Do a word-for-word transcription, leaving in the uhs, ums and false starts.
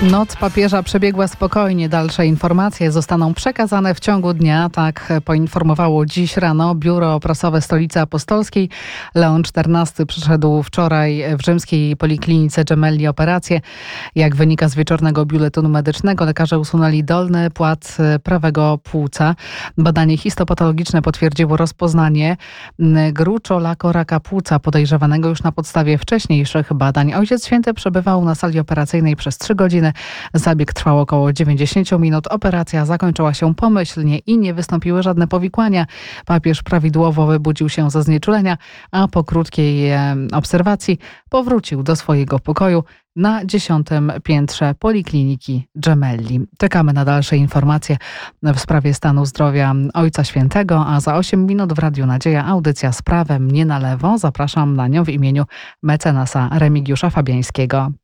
Noc papieża przebiegła spokojnie. Dalsze informacje zostaną przekazane w ciągu dnia. Tak poinformowało dziś rano Biuro Prasowe Stolicy Apostolskiej. Leon czternasty przyszedł wczoraj w rzymskiej poliklinice Gemelli operację. Jak wynika z wieczornego biuletynu medycznego, lekarze usunęli dolny płat prawego płuca. Badanie histopatologiczne potwierdziło rozpoznanie gruczołaka raka płuca podejrzewanego już na podstawie wcześniejszych badań. Ojciec Święty przebywał na sali operacyjnej przez trzy godziny. Zabieg trwał około dziewięćdziesiąt minut. Operacja zakończyła się pomyślnie i nie wystąpiły żadne powikłania. Papież prawidłowo wybudził się ze znieczulenia, a po krótkiej e, obserwacji powrócił do swojego pokoju na dziesiątym piętrze Polikliniki Gemelli. Czekamy na dalsze informacje w sprawie stanu zdrowia Ojca Świętego, a za osiem minut w Radiu Nadzieja audycja z prawem nie na lewo. Zapraszam na nią w imieniu mecenasa Remigiusza Fabiańskiego.